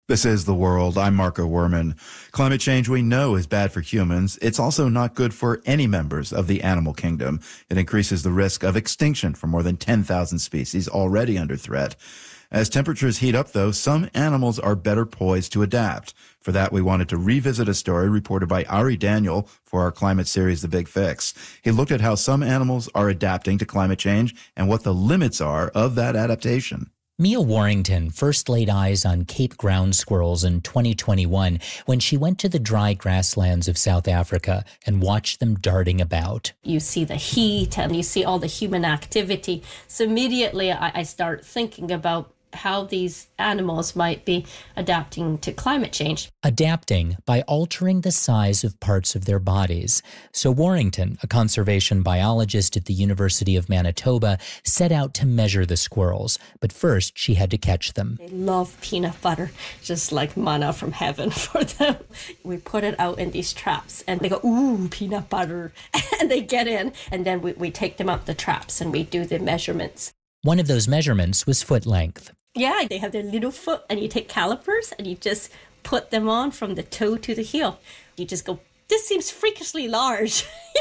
This is The World. I'm Marco Werman. Climate change, we know, is bad for humans. It's also not good for any members of the animal kingdom. It increases the risk of extinction for more than 10,000 species already under threat. As temperatures heat up, though, some animals are better poised to adapt. For that, we wanted to revisit a story reported by Ari Daniel for our climate series, The Big Fix. He looked at how some animals are adapting to climate change and what the limits are of that adaptation. Mia Warrington first laid eyes on Cape ground squirrels in 2021 when she went to the dry grasslands of South Africa and watched them darting about. You see the heat and you see all the human activity. So immediately I start thinking about how these animals might be adapting to climate change. Adapting by altering the size of parts of their bodies. So Warrington, a conservation biologist at the University of Manitoba, set out to measure the squirrels. But first, she had to catch them. They love peanut butter, just like manna from heaven for them. We put it out in these traps and they go, ooh, peanut butter. And they get in and then we take them out the traps and we do the measurements. One of those measurements was foot length. Yeah, they have their little foot and you take calipers and you just put them on from the toe to the heel. You just go, this seems freakishly large.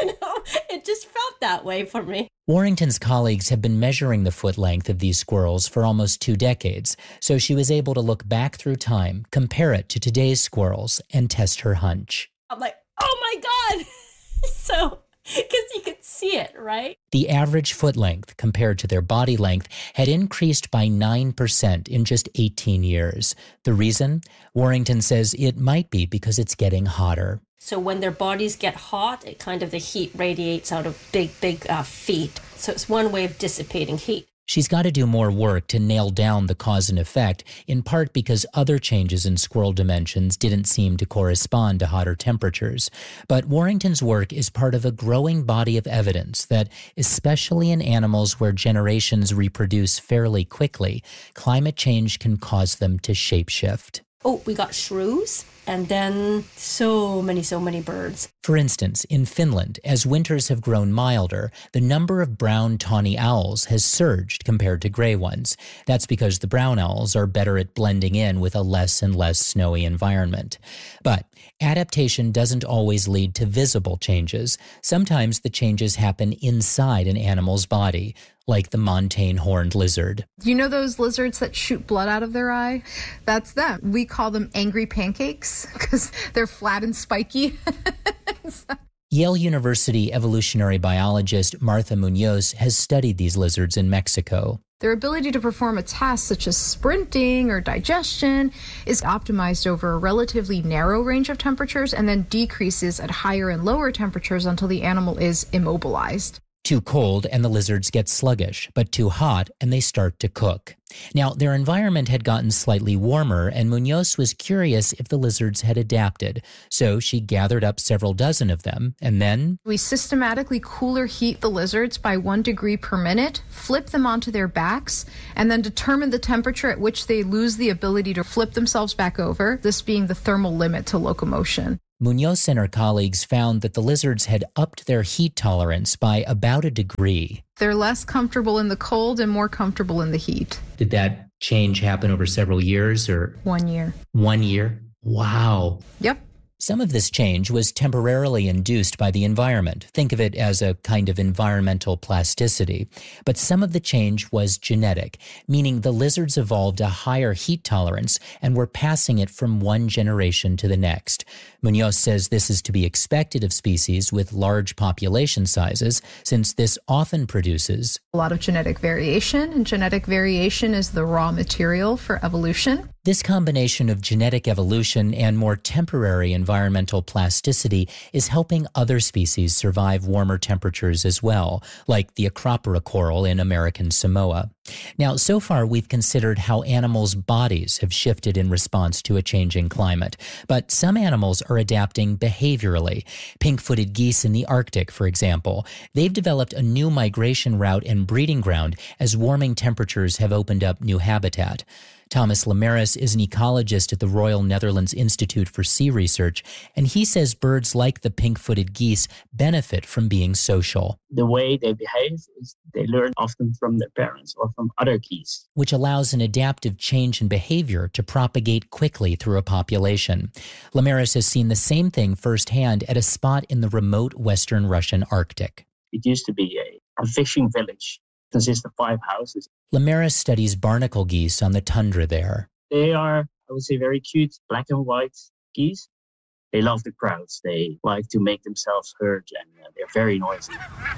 It just felt that way for me. Warrington's colleagues have been measuring the foot length of these squirrels for almost 2 decades, so she was able to look back through time, compare it to today's squirrels, and test her hunch. I'm like, oh my God! So, because you could see it, right? The average foot length compared to their body length had increased by 9% in just 18 years. The reason? Warrington says it might be because it's getting hotter. So when their bodies get hot, the heat radiates out of big feet. So it's one way of dissipating heat. She's got to do more work to nail down the cause and effect, in part because other changes in squirrel dimensions didn't seem to correspond to hotter temperatures. But Warrington's work is part of a growing body of evidence that, especially in animals where generations reproduce fairly quickly, climate change can cause them to shapeshift. Oh, we got shrews and then so many birds. For instance, in Finland, as winters have grown milder, the number of brown tawny owls has surged compared to gray ones. That's because the brown owls are better at blending in with a less and less snowy environment. But adaptation doesn't always lead to visible changes. Sometimes the changes happen inside an animal's body, like the montane horned lizard. You know those lizards that shoot blood out of their eye? That's them. We call them angry pancakes because they're flat and spiky. Yale University evolutionary biologist Martha Munoz has studied these lizards in Mexico. Their ability to perform a task such as sprinting or digestion is optimized over a relatively narrow range of temperatures and then decreases at higher and lower temperatures until the animal is immobilized. Too cold and the lizards get sluggish, but too hot and they start to cook. Now, their environment had gotten slightly warmer, and Munoz was curious if the lizards had adapted. So she gathered up several dozen of them, and then we systematically cooler heat the lizards by 1 degree per minute, flip them onto their backs, and then determine the temperature at which they lose the ability to flip themselves back over, this being the thermal limit to locomotion. Munoz and her colleagues found that the lizards had upped their heat tolerance by about 1 degree. They're less comfortable in the cold and more comfortable in the heat. Did that change happen over several years or? 1 year. 1 year? Wow. Yep. Some of this change was temporarily induced by the environment. Think of it as a kind of environmental plasticity. But some of the change was genetic, meaning the lizards evolved a higher heat tolerance and were passing it from one generation to the next. Munoz says this is to be expected of species with large population sizes, since this often produces a lot of genetic variation, and genetic variation is the raw material for evolution. This combination of genetic evolution and more temporary environmental plasticity is helping other species survive warmer temperatures as well, like the Acropora coral in American Samoa. Now, so far we've considered how animals' bodies have shifted in response to a changing climate, but some animals are adapting behaviorally. Pink-footed geese in the Arctic, for example. They've developed a new migration route and breeding ground as warming temperatures have opened up new habitat. Thomas Lemaris is an ecologist at the Royal Netherlands Institute for Sea Research, and he says birds like the pink-footed geese benefit from being social. The way they behave is they learn often from their parents or from other geese, which allows an adaptive change in behavior to propagate quickly through a population. Lemaris has seen the same thing firsthand at a spot in the remote western Russian Arctic. It used to be a fishing village. Consists of 5 houses. Lemaris studies barnacle geese on the tundra there. They are, I would say, very cute black and white geese. They love the crowds. They like to make themselves heard, and they're very noisy.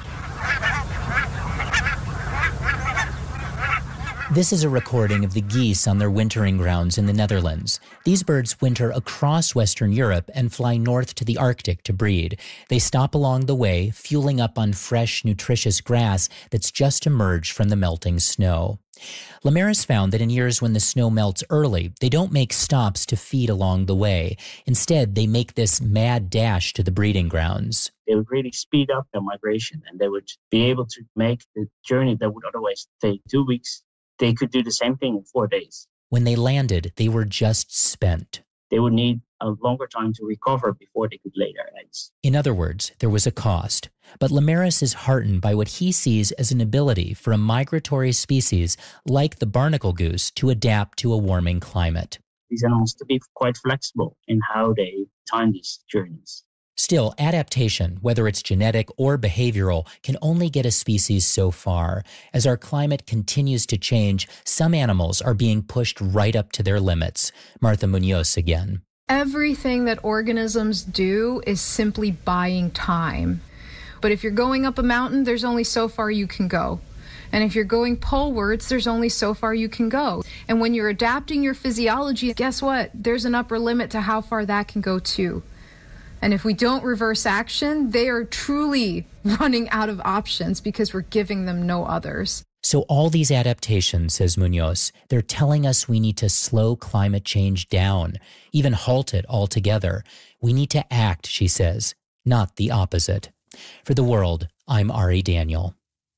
This is a recording of the geese on their wintering grounds in the Netherlands. These birds winter across Western Europe and fly north to the Arctic to breed. They stop along the way, fueling up on fresh, nutritious grass that's just emerged from the melting snow. Lemaris found that in years when the snow melts early, they don't make stops to feed along the way. Instead, they make this mad dash to the breeding grounds. They would really speed up their migration, and they would be able to make the journey that would otherwise take 2 weeks. They could do the same thing in 4 days. When they landed, they were just spent. They would need a longer time to recover before they could lay their eggs. In other words, there was a cost. But Lemaris is heartened by what he sees as an ability for a migratory species like the barnacle goose to adapt to a warming climate. These animals to be quite flexible in how they time these journeys. Still, adaptation, whether it's genetic or behavioral, can only get a species so far. As our climate continues to change, some animals are being pushed right up to their limits. Martha Munoz again. Everything that organisms do is simply buying time. But if you're going up a mountain, there's only so far you can go. And if you're going polewards, there's only so far you can go. And when you're adapting your physiology, guess what? There's an upper limit to how far that can go too. And if we don't reverse action, they are truly running out of options because we're giving them no others. So all these adaptations, says Munoz, they're telling us we need to slow climate change down, even halt it altogether. We need to act, she says, not the opposite. For The World, I'm Ari Daniel.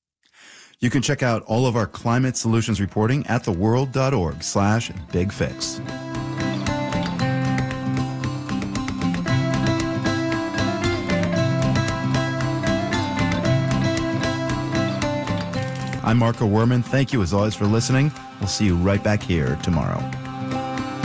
You can check out all of our climate solutions reporting at theworld.org/bigfix. I'm Marco Werman. Thank you as always for listening. We'll see you right back here tomorrow.